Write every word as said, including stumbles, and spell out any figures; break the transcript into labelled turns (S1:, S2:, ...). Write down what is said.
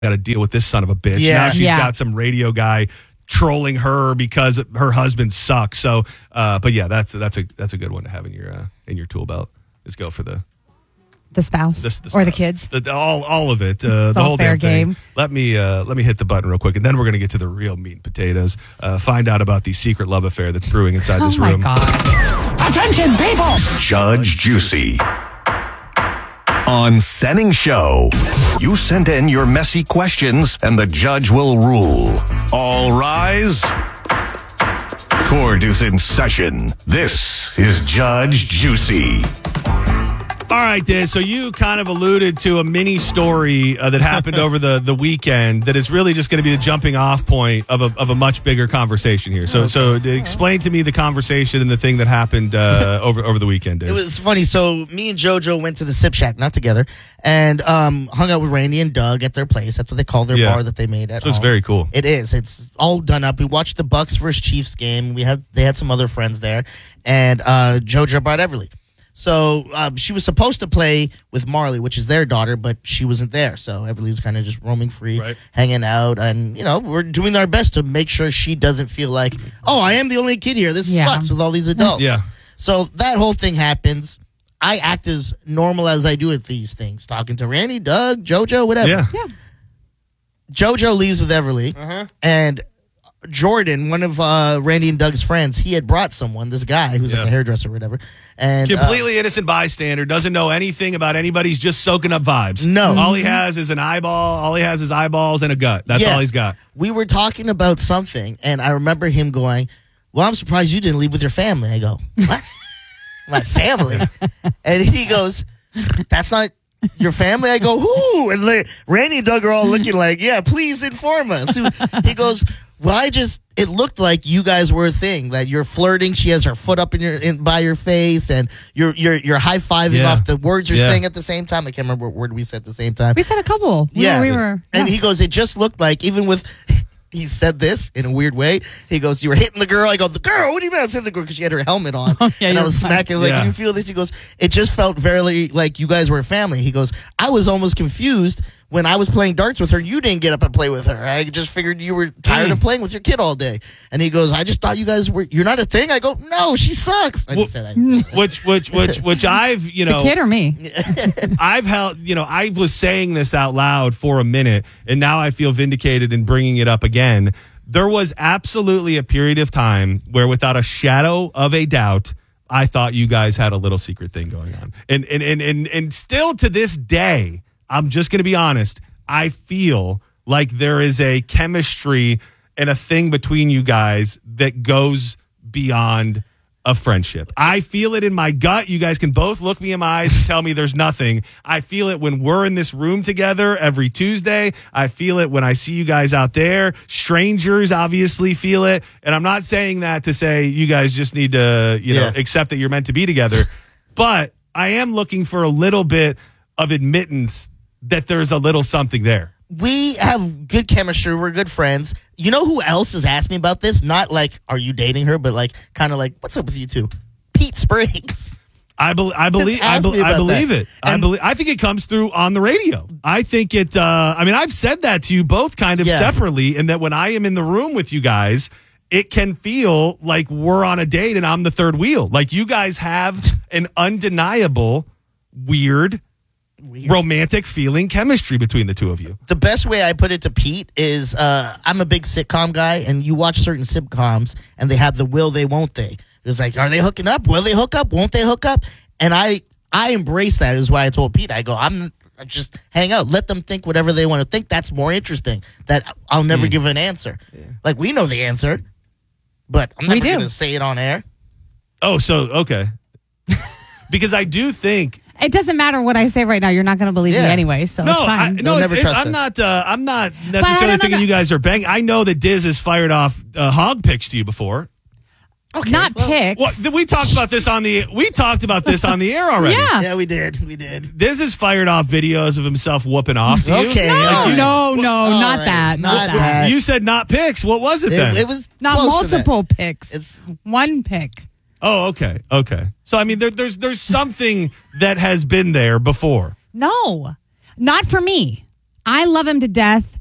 S1: got to deal with this son of a bitch.
S2: Yeah.
S1: Now she's
S3: Yeah.
S1: got some radio guy trolling her because her husband sucks. So, uh, but yeah, that's that's a that's a good one to have in your uh, in your tool belt. Is go for the
S3: The spouse
S1: this, the
S3: or the
S1: spouse.
S3: kids.
S1: The, the- all all of it. Uh, the
S3: all
S1: whole
S3: fair
S1: damn thing.
S3: game.
S1: Let me uh, let me hit the button real quick, and then we're gonna get to the real meat and potatoes. Uh, find out about the secret love affair that's brewing inside
S3: Oh
S1: this
S3: my
S1: room.
S3: God.
S4: Attention, people!
S5: Judge Juicy. On Senning Show. You send in your messy questions and the judge will rule. All rise. Court is in session. This is Judge Juicy.
S1: All right, Diz. So you kind of alluded to a mini story uh, that happened over the, the weekend that is really just going to be the jumping off point of a of a much bigger conversation here. So so explain to me the conversation and the thing that happened uh, over over the weekend, Diz.
S2: It was funny. So me and JoJo went to the Sip Shack, not together, and um, hung out with Randy and Doug at their place. That's what they call their
S1: Yeah.
S2: bar that they made at
S1: So it's
S2: home.
S1: very cool.
S2: It is. It's all done up. We watched the Bucks versus Chiefs game. We had they had some other friends there, and uh, JoJo brought Everly. So um, she was supposed to play with Marley, which is their daughter, but she wasn't there. So Everly was kind of just roaming free,
S1: Right.
S2: hanging out, and you know we're doing our best to make sure she doesn't feel like, oh, I am the only kid here. This
S3: Yeah.
S2: sucks with all these adults.
S1: Yeah.
S2: So that whole thing happens. I act as normal as I do at these things, talking to Randy, Doug, JoJo, whatever.
S1: Yeah.
S3: Yeah.
S2: JoJo leaves with Everly, and Jordan, one of uh, Randy and Doug's friends, he had brought someone, this guy who's
S1: Yeah.
S2: like a hairdresser or whatever, and uh,
S1: Completely innocent bystander, doesn't know anything about anybody's, just soaking up vibes.
S2: No.
S1: All he has is an eyeball, all he has is eyeballs and a gut. That's
S2: Yeah.
S1: all he's got.
S2: we were talking about something, and I remember him going, "Well, I'm surprised you didn't leave with your family." I go, "What? My family?" And he goes, "That's not your family?" I go, "Who?" And like, Randy and Doug are all looking like, "Yeah, please inform us." He goes, "Well, I just, it looked like you guys were a thing, that you're flirting. She has her foot up in your in, by your face, and you're you're you're high fiving
S1: Yeah.
S2: off the words you're
S1: Yeah.
S2: saying at the same time." I can't remember what word we said at the same time.
S3: We said a couple. We
S2: Yeah.
S3: were, we were.
S2: And
S3: yeah.
S2: he goes, "It just looked like, even with," he said this in a weird way. He goes, "You were hitting the girl." I go, "The girl? What do you mean I was hitting the girl?" Because she had her helmet on.
S3: Oh, yeah,
S2: and I
S3: you're
S2: was
S3: fine.
S2: smacking her like,
S1: Yeah.
S2: "You feel this?" He goes, "It just felt very like you guys were a family." He goes, "I was almost confused when I was playing darts with her. You didn't get up and play with her. I just figured you were tired
S1: Mm.
S2: of playing with your kid all day." And he goes, "I just thought you guys were, you're not a thing." I go, "No, she sucks." I didn't say that. I didn't say that.
S1: Which which which which I've, you know,
S3: the kid or me?
S1: I've held, you know, I was saying this out loud for a minute, and now I feel vindicated in bringing it up again. There was absolutely a period of time where, without a shadow of a doubt, I thought you guys had a little secret thing going on. And and and and, and still to this day, I'm just going to be honest, I feel like there is a chemistry and a thing between you guys that goes beyond a friendship. I feel it in my gut. You guys can both look me in my eyes and tell me there's nothing. I feel it when we're in this room together every Tuesday. I feel it when I see you guys out there. Strangers obviously feel it. And I'm not saying that to say you guys just need to, you know,
S2: Yeah.
S1: accept that you're meant to be together. But I am looking for a little bit of admittance that there's a little something there.
S2: We have good chemistry. We're good friends. You know who else has asked me about this? Not like, are you dating her? But like, kind of like, what's up with you two? Pete Spriggs.
S1: I, be- I believe I,
S2: asked
S1: be-
S2: me
S1: I
S2: about
S1: believe
S2: that.
S1: it. I
S2: And-
S1: believe I think it comes through on the radio. I think it uh I mean I've said that to you both kind of
S2: Yeah.
S1: separately, and that when I am in the room with you guys, it can feel like we're on a date and I'm the third wheel. Like you guys have an undeniable weird,
S2: Weird.
S1: romantic feeling chemistry between the two of you.
S2: The best way I put it to Pete is uh, I'm a big sitcom guy, and you watch certain sitcoms, and they have the will they, won't they. It's like, are they hooking up? Will they hook up? Won't they hook up? And I I embrace that, is why I told Pete. I go, I'm I just hang out. Let them think whatever they want to think. That's more interesting. That I'll never give an answer. Like, we know the answer, but I'm
S3: We
S2: never
S3: do.
S2: going to say it on air.
S1: Oh, so okay. Because I do think
S3: It doesn't matter what I say right now. You're not going to believe me
S2: Yeah.
S3: anyway, so
S1: No,
S3: it's
S1: I,
S3: fine.
S1: no,
S2: You'll
S1: it's,
S2: never
S1: it,
S2: trust
S1: I'm
S2: us.
S1: not. Uh, I'm not
S3: I
S1: necessarily
S3: don't know
S1: thinking
S3: that-
S1: you guys are banging. I know that Diz has fired off uh, hog picks to you before.
S3: not
S2: well-
S3: pics.
S1: Well, th- we talked about this on the. We talked about this on the air already.
S3: Yeah.
S2: Yeah, we did. We did.
S1: Diz has fired off videos of himself whooping off to you.
S2: Okay.
S3: No,
S2: all right.
S3: no, no,
S2: All
S3: not
S2: right,
S3: that. Not,
S2: not
S3: that.
S2: that.
S1: You said not pics. What was it then?
S2: It, it was
S3: Not
S2: close to that.
S3: multiple pics.
S2: It's
S3: one pic.
S1: oh, okay, okay. So I mean, there, there's there's something that has been there before.
S3: No, not for me. I love him to death.